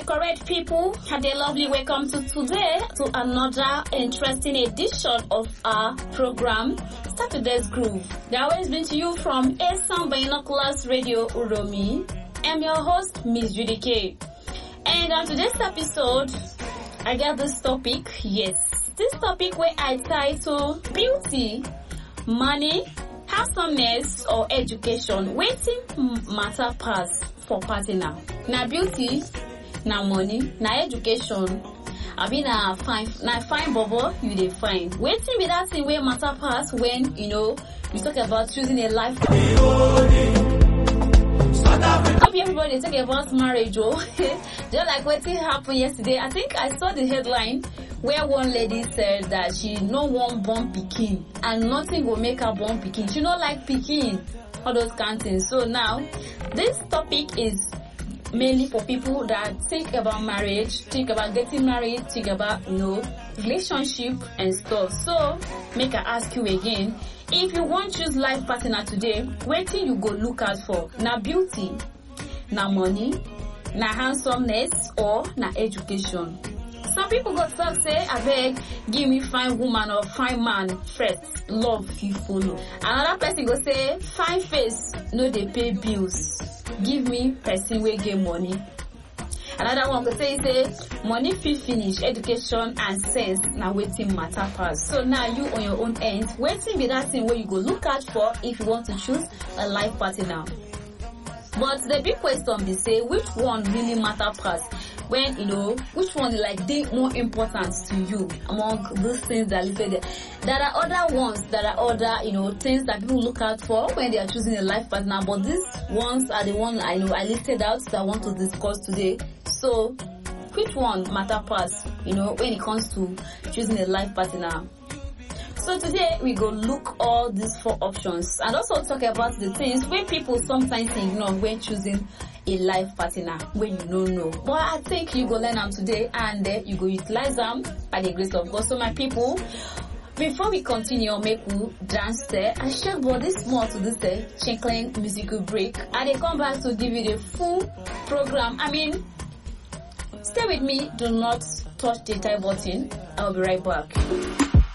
my correct people, and a lovely welcome to today to another interesting edition of our program, Saturday's Groove. They always bring to you from Esan Binoculars Radio Uromi. I'm your host, Miss Judy K. And on today's episode, I got this topic, this topic where I title Beauty, Money, Handsomeness or Education, waiting matter pass for partner. Na beauty, na money, na education, abi na fine bobo you dey find. Waiting be that thing where matter pass when you talk about choosing a life. Not everybody talk about marriage, just like what happened yesterday. I think I saw the headline where one lady said that she no want born pikin and nothing will make her born pikin. She no like pikin, all those kind of things. So now, this topic is mainly for people that think about marriage, think about getting married, think about relationship and stuff. So make I ask you again, if you want to choose life partner today, what thing you go look out for? Na beauty, na money, na handsomeness, or na education? Some people go talk say, abeg, give me fine woman or fine man first, love you follow. Another person go say, fine face, no dey pay bills. Give me person wey get money. Another one go say money fit finish, education and sense na wetin matter pass. So now you on your own end, wetin be that thing where you go look out for if you want to choose a life partner? But the big question be say, which one really matter pass? When which one like dey more important to you among those things that listed there? There are other ones, there are other things that people look out for when they are choosing a life partner, but these ones are the ones I listed out that I want to discuss today. So which one matter pass when it comes to choosing a life partner? So today we go look all these 4 options and also talk about the things where people sometimes ignore when choosing a life partner when you don't know. But I think you go learn them today and you go utilize them by the grace of God. So my people, before we continue, make we dance there. I share body small to this chinkling musical break. And they come back to give you the full program. Stay with me. Do not touch the tie button. I'll be right back.